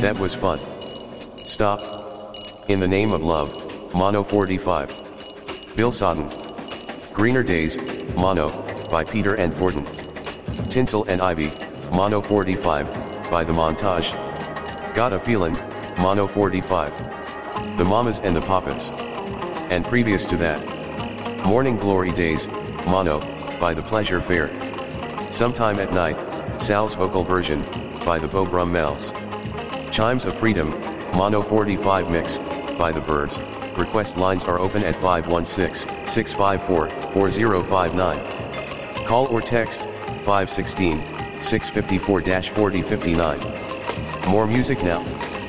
That was fun. Stop. In the Name of Love, Mono 45. Bill Sodden. Greener Days, Mono, by Peter and Forden. Tinsel and Ivy, Mono 45, by The Montage. Got a Feelin', Mono 45. The Mamas and the Papas. And previous to that, Morning Glory Days, Mono, by The Pleasure Fair. Sometime at Night, Sal's vocal version, by the Beau Brummels. Chimes of Freedom, Mono 45 mix, by The Byrds. Request lines are open at 516-654-4059. Call or text, 516-654-4059. More music now.